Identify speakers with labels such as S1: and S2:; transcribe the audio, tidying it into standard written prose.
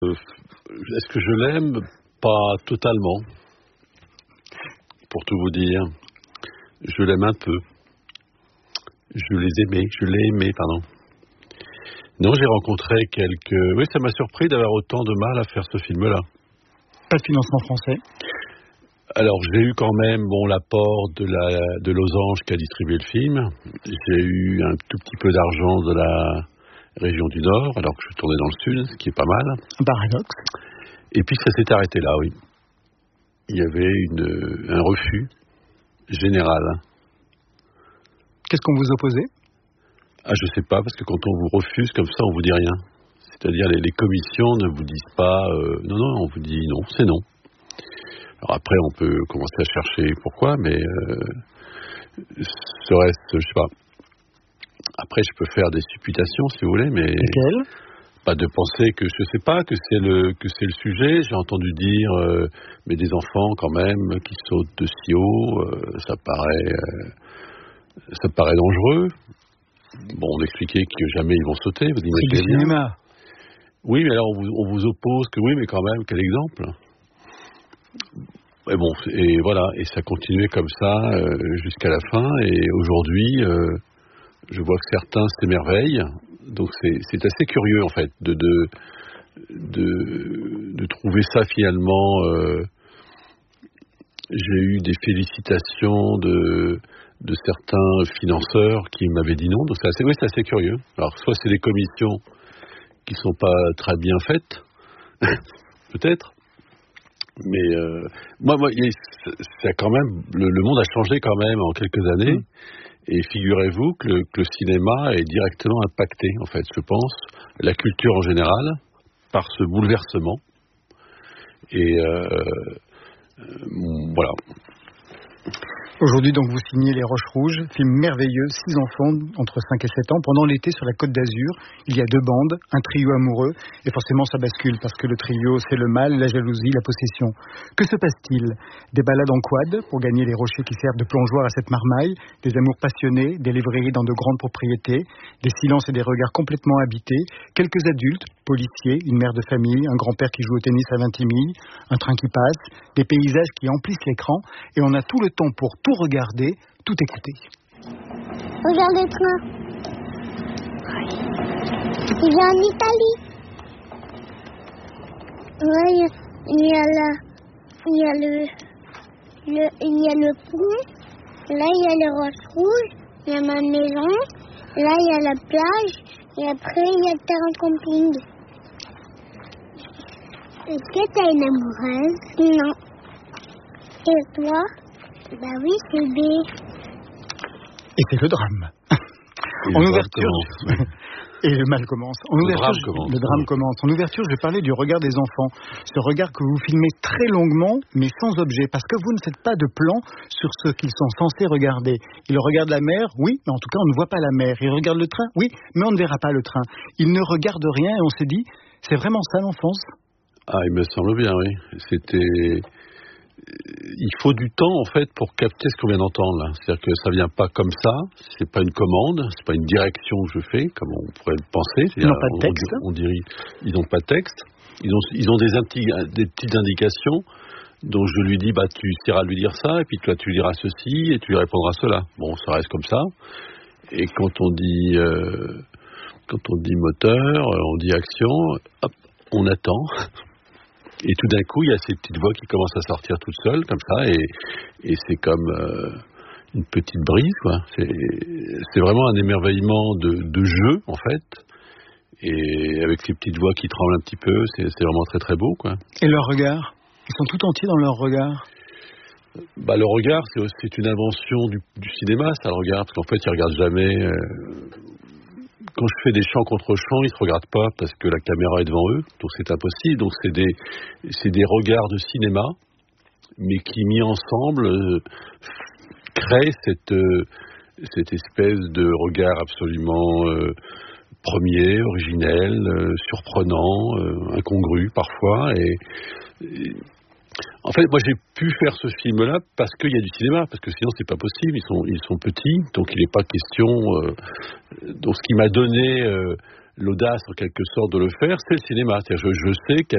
S1: Est-ce que je l'aime? Pas totalement, pour tout vous dire. Je l'aime un peu. Je l'ai aimé, pardon. Non, j'ai rencontré quelques... Oui, ça m'a surpris d'avoir autant de mal à faire ce film-là.
S2: Pas de financement français?
S1: Alors, j'ai eu quand même l'apport de Losange qui a distribué le film. J'ai eu un tout petit peu d'argent de la région du Nord, alors que je tournais dans le Sud, ce qui est pas mal.
S2: Un paradoxe.
S1: Et puis, ça s'est arrêté là, oui. Il y avait un refus général.
S2: Qu'est-ce qu'on vous opposait?
S1: Je sais pas, parce que quand on vous refuse comme ça, on vous dit rien. C'est-à-dire, les commissions ne vous disent pas non, on vous dit non, c'est non. Alors après, on peut commencer à chercher pourquoi, mais ce reste, je sais pas. Après, je peux faire des supputations, si vous voulez, mais...
S2: Lesquelles?
S1: Pas de penser que, je sais pas, que c'est le sujet. J'ai entendu dire, mais des enfants, quand même, qui sautent de si haut, ça paraît dangereux. Bon, on expliquait que jamais ils vont sauter, vous imaginez
S2: bien. C'est du cinéma.
S1: Oui, mais alors on vous oppose que oui, mais quand même, quel exemple. Et bon, et voilà, et ça continuait comme ça jusqu'à la fin, et aujourd'hui, je vois que certains s'émerveillent, donc c'est assez curieux en fait de trouver ça finalement. J'ai eu des félicitations de certains financeurs qui m'avaient dit non, donc c'est assez curieux. Alors soit c'est des commissions qui sont pas très bien faites, peut-être. Mais moi, c'est quand même le monde a changé quand même en quelques années. Et figurez-vous que le cinéma est directement impacté, en fait, je pense, la culture en général, par ce bouleversement. Et voilà.
S2: Aujourd'hui, donc, vous signez Les Roches Rouges, film merveilleux, 6 enfants entre 5 et 7 ans. Pendant l'été, sur la Côte d'Azur, il y a 2 bandes, un trio amoureux, et forcément ça bascule, parce que le trio, c'est le mal, la jalousie, la possession. Que se passe-t-il? Des balades en quad, pour gagner les rochers qui servent de plongeoir à cette marmaille, des amours passionnés, des lévriers dans de grandes propriétés, des silences et des regards complètement habités, quelques adultes, policiers, une mère de famille, un grand-père qui joue au tennis à Vintimille, un train qui passe, des paysages qui emplissent l'écran, et on a tout le temps pour tout regarder, tout écouter.
S3: Regarde le train. Il est en Italie. Ouais, il y a le pont. Là, il y a les roches rouges. Il y a ma maison. Là, il y a la plage. Et après, il y a le terrain camping. Est-ce que t'as une amoureuse? Non. Et toi? Bah oui, c'est B.
S2: Et c'est le drame. En ouverture, et le mal commence. Le drame commence. En ouverture, je vais parler du regard des enfants. Ce regard que vous filmez très longuement, mais sans objet, parce que vous ne faites pas de plan sur ce qu'ils sont censés regarder. Ils regardent la mer, oui, mais en tout cas, on ne voit pas la mer. Ils regardent le train, oui, mais on ne verra pas le train. Ils ne regardent rien et on s'est dit, c'est vraiment ça l'enfance?
S1: Il me semble bien, oui. Il faut du temps en fait pour capter ce qu'on vient d'entendre là. C'est-à-dire que ça vient pas comme ça, c'est pas une commande, c'est pas une direction que je fais comme on pourrait le penser.
S2: Ils n'ont pas de texte.
S1: On dirait ils n'ont pas de texte. Ils ont des petites indications. Donc je lui dis tu essaieras de lui dire ça et puis toi tu lui diras ceci et tu lui répondras cela. Bon, ça reste comme ça. Et quand on dit moteur, on dit action, hop, on attend. Et tout d'un coup, il y a ces petites voix qui commencent à sortir toutes seules, comme ça, et c'est comme une petite brise, quoi. C'est vraiment un émerveillement de jeu, en fait, et avec ces petites voix qui tremblent un petit peu, c'est vraiment très très beau, quoi.
S2: Et leur regard? Ils sont tout entiers dans leur regard?
S1: Le regard, c'est une invention du cinéma, ça, le regard, parce qu'en fait, ils regardent jamais... Quand je fais des chants contre chants, ils ne se regardent pas parce que la caméra est devant eux, donc c'est impossible. Donc c'est des regards de cinéma, mais qui mis ensemble créent cette espèce de regard absolument premier, originel, surprenant, incongru parfois. Et en fait, moi j'ai pu faire ce film-là parce qu'il y a du cinéma, parce que sinon c'est pas possible. Ils sont petits, donc il n'est pas question. Donc ce qui m'a donné l'audace en quelque sorte de le faire, c'est le cinéma. C'est-à-dire je sais qu'à